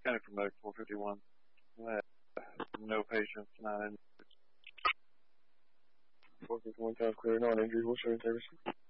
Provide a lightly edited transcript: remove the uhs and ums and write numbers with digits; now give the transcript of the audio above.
County for Medic 451. No patients, 9 injuries. 451 sounds clear. Non-injury. What's your service?